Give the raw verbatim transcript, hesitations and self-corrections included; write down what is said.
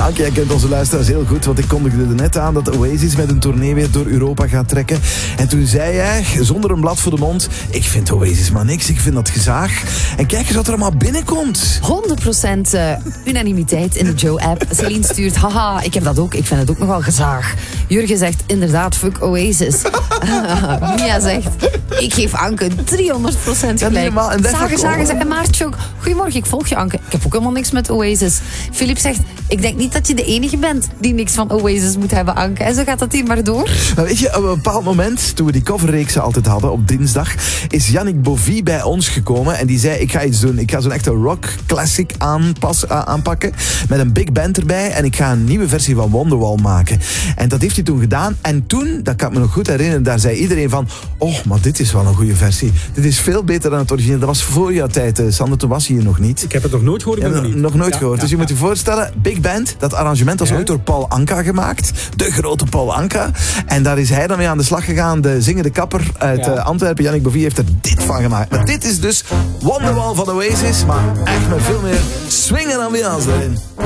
Anke, jij kent onze luisteraars heel goed, want ik kondigde er net aan dat Oasis met een tournee weer door Europa gaat trekken. En toen zei jij, zonder een blad voor de mond, ik vind Oasis maar niks, ik vind dat gezaag. En kijk eens wat er allemaal binnenkomt. honderd procent uh, unanimiteit in de Joe-app. Celine stuurt, haha, ik heb dat ook, ik vind het ook nogal gezaag. Jurgen zegt, inderdaad, fuck Oasis. Mia zegt, ik geef Anke driehonderd procent gelijk. Ja, Zagen, zagen, zagen. En Maartje ook, goedemorgen, ik volg je Anke. Ik heb ook helemaal niks met Oasis. Filip zegt, ik denk niet dat je de enige bent die niks van Oasis moet hebben, Anke. En zo gaat dat hier maar door. Nou, weet je, op een bepaald moment, toen we die coverreeksen altijd hadden, op dinsdag, is Yannick Bovie bij ons gekomen en die zei, ik ga iets doen. Ik ga zo'n echte rock classic aanpas, aanpakken, met een big band erbij en ik ga een nieuwe versie van Wonderwall maken. En dat heeft hij toen gedaan. En toen, dat kan ik me nog goed herinneren, daar zei iedereen van, oh, maar dit is wel een goede versie. Dit is veel beter dan het origineel. Dat was voor jouw tijd, Sander, toen was je hier nog niet. Ik heb het nog nooit gehoord. Ik ben nog, nog nooit ja, gehoord. Ja, dus je ja. moet je voorstellen, big band, dat arrangement was ja. ooit door Paul Anka gemaakt. De grote Paul Anka. En daar is hij dan mee aan de slag gegaan. De zingende kapper uit ja. uh, Antwerpen, Yannick Bovie, heeft er dit van gemaakt. Maar dit is dus Wonderwall van Oasis, maar echt met veel meer swing en ambiance erin.